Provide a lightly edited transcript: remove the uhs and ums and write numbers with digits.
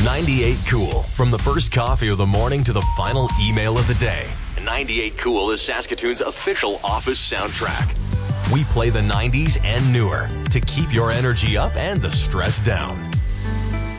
98 Cool. From the first coffee of the morning to the final email of the day, 98 Cool is Saskatoon's official office soundtrack. We play the 90s and newer to keep your energy up and the stress down.